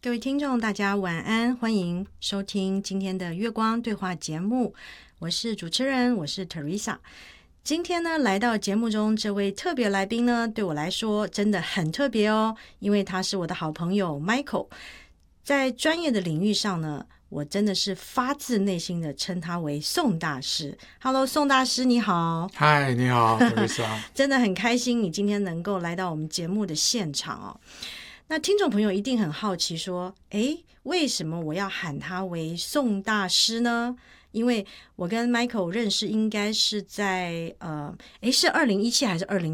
各位听众大家晚安，欢迎收听今天的月光对话节目，我是主持人，我是 Teresa。 今天呢，来到节目中这位特别来宾呢，对我来说真的很特别哦，因为他是我的好朋友 Michael。 在专业的领域上呢，我真的是发自内心的称他为宋大师。 Hello 宋大师你好。 嗨，你好 Teresa。 真的很开心你今天能够来到我们节目的现场哦。那听众朋友一定很好奇说，为什么我要喊他为宋大师呢？因为我跟 Michael 认识应该是在是2017还是20